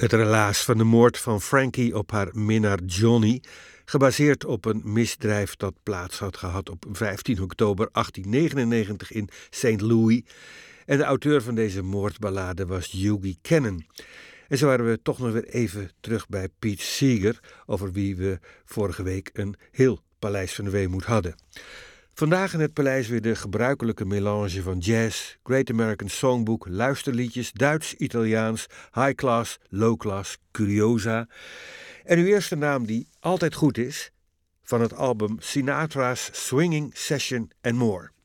Het relaas van de moord van Frankie op haar minnaar Johnny, gebaseerd op een misdrijf dat plaats had gehad op 15 oktober 1899 in St. Louis. En de auteur van deze moordballade was Hughie Cannon. En zo waren we toch nog weer even terug bij Pete Seeger, over wie we vorige week een heel Paleis van de Weemoed hadden. Vandaag in het paleis weer de gebruikelijke melange van jazz, Great American Songbook, luisterliedjes, Duits, Italiaans, high class, low class, curiosa. En uw eerste naam die altijd goed is, van het album Sinatra's Swinging Session and More.